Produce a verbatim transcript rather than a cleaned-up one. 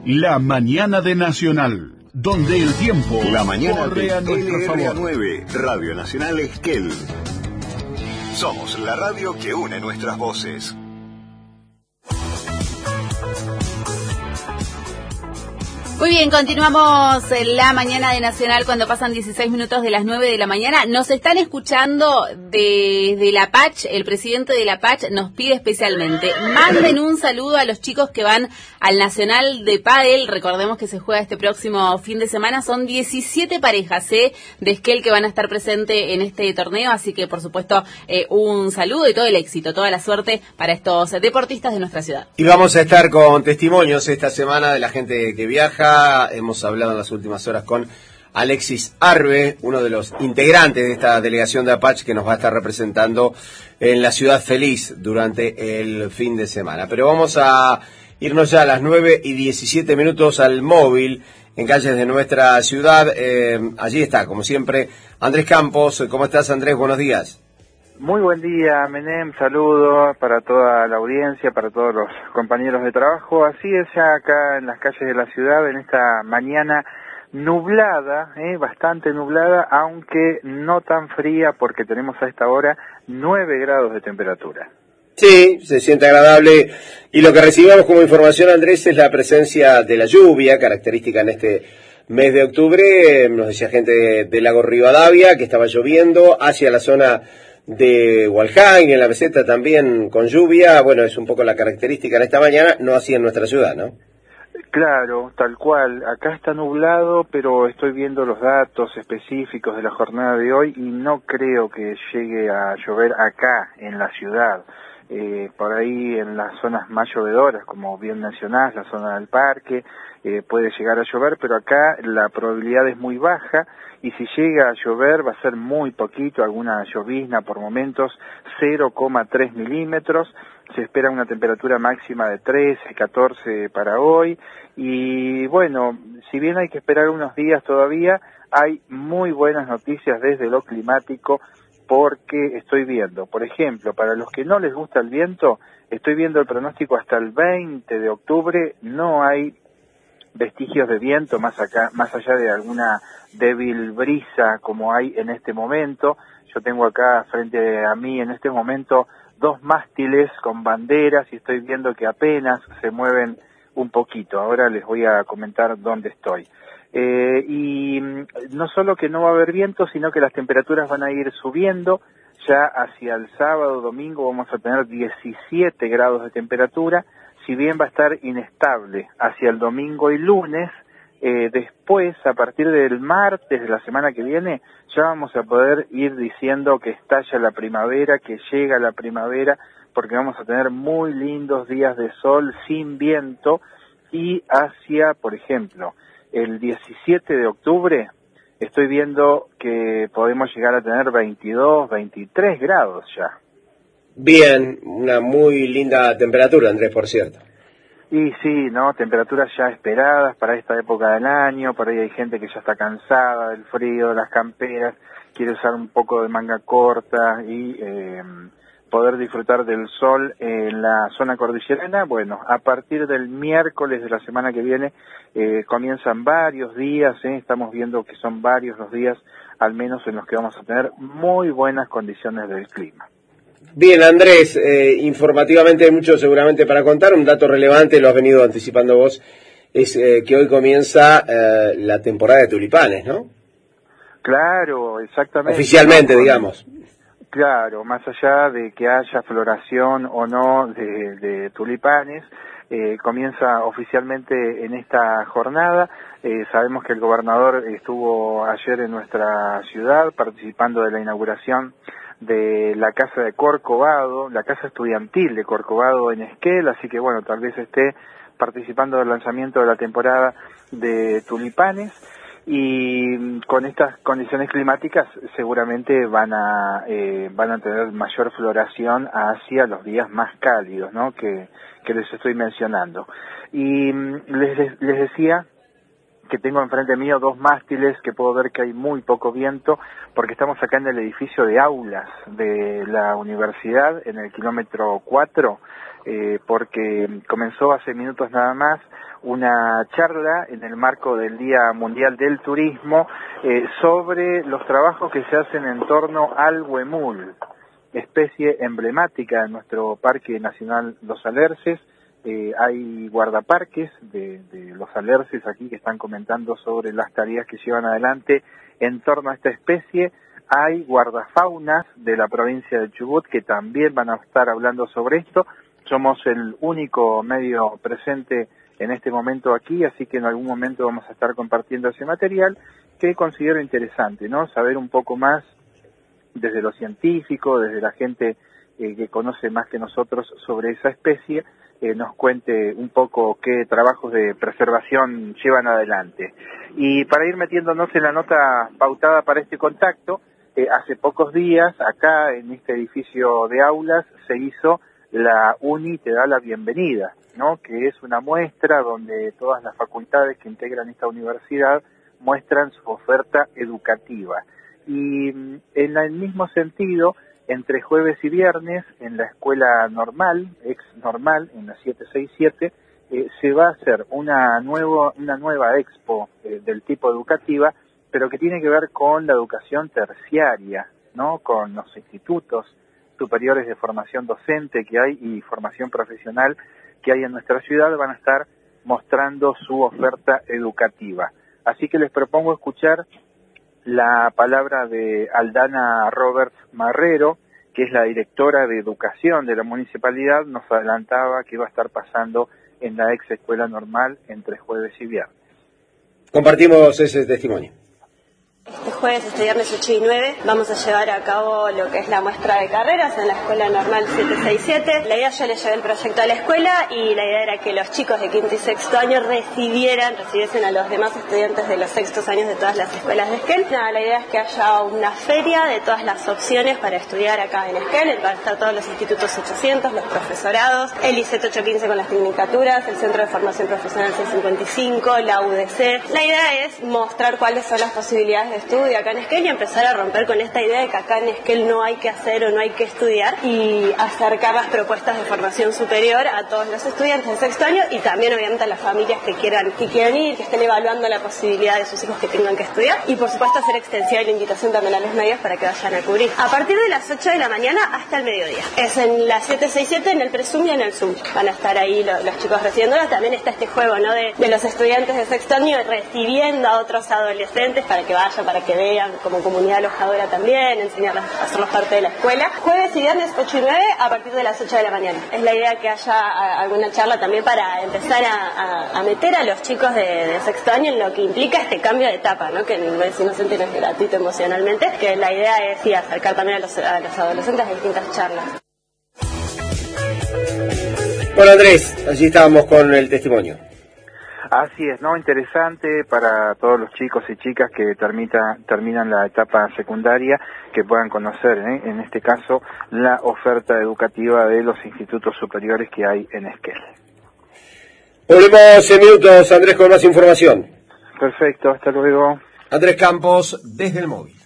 La mañana de Nacional, donde el tiempo La mañana corre de a nuestro L R A favor. nueve, Radio Nacional Esquel. Somos la radio que une nuestras voces. Muy bien, continuamos en la mañana de Nacional cuando pasan dieciséis minutos de las nueve de la mañana. Nos están escuchando desde La Pach. El presidente de La Pach nos pide especialmente, manden un saludo a los chicos que van al Nacional de Pádel. Recordemos que se juega este próximo fin de semana. Son diecisiete parejas ¿eh? de Esquel que van a estar presentes en este torneo. Así que, por supuesto, eh, un saludo y todo el éxito, toda la suerte para estos deportistas de nuestra ciudad. Y vamos a estar con testimonios esta semana de la gente que viaja. Hemos hablado en las últimas horas con Alexis Arbe, uno de los integrantes de esta delegación de Apache que nos va a estar representando en la Ciudad Feliz durante el fin de semana. Pero vamos a irnos ya a las nueve y diecisiete minutos al móvil en calles de nuestra ciudad. Eh, allí está, como siempre, Andrés Campos. ¿Cómo estás, Andrés? Buenos días. Muy buen día, Menem, saludo para toda la audiencia, para todos los compañeros de trabajo. Así es, ya acá en las calles de la ciudad, en esta mañana nublada, eh, bastante nublada, aunque no tan fría porque tenemos a esta hora nueve grados de temperatura. Sí, se siente agradable. Y lo que recibimos como información, Andrés, es la presencia de la lluvia, característica en este mes de octubre. Nos decía gente de, de Lago Rivadavia que estaba lloviendo hacia la zona de Hualjain, en la meseta también con lluvia. Bueno, es un poco la característica en esta mañana, no así en nuestra ciudad, ¿no? Claro, tal cual. Acá está nublado, pero estoy viendo los datos específicos de la jornada de hoy y no creo que llegue a llover acá en la ciudad. Eh, por ahí en las zonas más llovedoras, como bien mencionás, la zona del parque, eh, puede llegar a llover, pero acá la probabilidad es muy baja. Y si llega a llover va a ser muy poquito, alguna llovizna por momentos, cero coma tres milímetros, se espera una temperatura máxima de trece, catorce para hoy, y bueno, si bien hay que esperar unos días todavía, hay muy buenas noticias desde lo climático, porque estoy viendo, por ejemplo, para los que no les gusta el viento, estoy viendo el pronóstico hasta el veinte de octubre, no hay vestigios de viento más acá, más allá de alguna débil brisa como hay en este momento. Yo tengo acá frente a mí en este momento dos mástiles con banderas y estoy viendo que apenas se mueven un poquito. Ahora les voy a comentar dónde estoy. Eh, y no solo que no va a haber viento, sino que las temperaturas van a ir subiendo. Ya hacia el sábado, domingo vamos a tener diecisiete grados de temperatura. Si bien va a estar inestable hacia el domingo y lunes, eh, después, a partir del martes de la semana que viene, ya vamos a poder ir diciendo que estalla la primavera, que llega la primavera, porque vamos a tener muy lindos días de sol sin viento, y hacia, por ejemplo, el diecisiete de octubre, estoy viendo que podemos llegar a tener veintidós, veintitrés grados ya. Bien, una muy linda temperatura, Andrés, por cierto. Y sí, ¿no? Temperaturas ya esperadas para esta época del año, por ahí hay gente que ya está cansada del frío, de las camperas, quiere usar un poco de manga corta y eh, poder disfrutar del sol en la zona cordillerana. Bueno, a partir del miércoles de la semana que viene eh, comienzan varios días, ¿eh? Estamos viendo que son varios los días, al menos en los que vamos a tener muy buenas condiciones del clima. Bien, Andrés, eh, informativamente hay mucho seguramente para contar. Un dato relevante, lo has venido anticipando vos, es eh, que hoy comienza eh, la temporada de tulipanes, ¿no? Claro, exactamente. Oficialmente, ¿no? digamos. Claro, más allá de que haya floración o no de, de tulipanes, eh, comienza oficialmente en esta jornada. Eh, sabemos que el gobernador estuvo ayer en nuestra ciudad participando de la inauguración de la Casa de Corcovado, la Casa Estudiantil de Corcovado en Esquel, así que bueno, tal vez esté participando del lanzamiento de la temporada de tulipanes, y con estas condiciones climáticas seguramente van a eh, van a tener mayor floración hacia los días más cálidos, ¿no? que, que les estoy mencionando. Y les, les decía que tengo enfrente mío dos mástiles que puedo ver que hay muy poco viento, porque estamos acá en el edificio de aulas de la universidad, en el kilómetro cuatro, eh, porque comenzó hace minutos nada más una charla en el marco del Día Mundial del Turismo eh, sobre los trabajos que se hacen en torno al huemul, especie emblemática de nuestro Parque Nacional Los Alerces. Eh, hay guardaparques de, de los alerces aquí que están comentando sobre las tareas que llevan adelante en torno a esta especie. Hay guardafaunas de la provincia de Chubut que también van a estar hablando sobre esto. Somos el único medio presente en este momento aquí, así que en algún momento vamos a estar compartiendo ese material que considero interesante, ¿no? Saber un poco más desde lo científico, desde la gente eh, que conoce más que nosotros sobre esa especie, Eh, nos cuente un poco qué trabajos de preservación llevan adelante. Y para ir metiéndonos en la nota pautada para este contacto, eh, hace pocos días, acá en este edificio de aulas, se hizo la UNI Te da la bienvenida, ¿no? Que es una muestra donde todas las facultades que integran esta universidad muestran su oferta educativa. Y en el mismo sentido, entre jueves y viernes, en la escuela normal, ex normal, en la siete seis siete, eh, se va a hacer una, nuevo, una nueva expo eh, del tipo educativa, pero que tiene que ver con la educación terciaria, ¿no? Con los institutos superiores de formación docente que hay y formación profesional que hay en nuestra ciudad, van a estar mostrando su oferta educativa. Así que les propongo escuchar la palabra de Aldana Roberts Marrero, que es la directora de educación de la municipalidad. Nos adelantaba que iba a estar pasando en la ex escuela normal entre jueves y viernes. Compartimos ese testimonio. Este jueves, este viernes ocho y nueve, vamos a llevar a cabo lo que es la muestra de carreras en la Escuela Normal siete seis siete. La idea, yo le llevé el proyecto a la escuela y la idea era que los chicos de quinto y sexto año recibieran, recibiesen a los demás estudiantes de los sextos años de todas las escuelas de Esquel. Nada, la idea es que haya una feria de todas las opciones para estudiar acá en Esquel. Van a estar todos los institutos ochocientos, los profesorados, el I C E T ochocientos quince con las tecnicaturas, el Centro de Formación Profesional seiscientos cincuenta y cinco, la U D C. La idea es mostrar cuáles son las posibilidades de estudio acá en Esquel y empezar a romper con esta idea de que acá en Esquel no hay que hacer o no hay que estudiar, y acercar las propuestas de formación superior a todos los estudiantes de sexto año y también obviamente a las familias que quieran, que quieran ir, que estén evaluando la posibilidad de sus hijos que tengan que estudiar, y por supuesto hacer extensiva la invitación también a los medios para que vayan a cubrir. A partir de las ocho de la mañana hasta el mediodía. Es en la siete seis siete, en el Presum y en el Zoom. Van a estar ahí los, los chicos recibiéndolas. También está este juego, ¿no? De, de los estudiantes de sexto año recibiendo a otros adolescentes para que vayan, para que vean como comunidad alojadora también, enseñarles a hacerlos parte de la escuela. Jueves y viernes ocho y nueve a partir de las ocho de la mañana. Es la idea que haya a, alguna charla también para empezar a, a, a meter a los chicos de, de sexto año en lo que implica este cambio de etapa, ¿no? Que no es inocente, no es gratuito emocionalmente, que la idea es sí, acercar también a los, a los adolescentes a distintas charlas. Bueno, Andrés, allí estábamos con el testimonio. Así es, ¿no? Interesante para todos los chicos y chicas que termita, terminan la etapa secundaria, que puedan conocer, ¿eh? En este caso, la oferta educativa de los institutos superiores que hay en Esquel. Volvemos en minutos, Andrés, con más información. Perfecto, hasta luego. Andrés Campos, desde el móvil.